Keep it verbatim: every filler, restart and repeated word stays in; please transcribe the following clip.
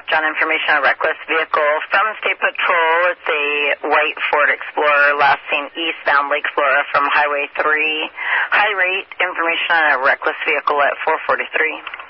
dispatch on information on a reckless vehicle from State Patrol. It's a white Ford Explorer last seen eastbound Lake Flora from Highway three. High rate information on a reckless vehicle at four forty-three.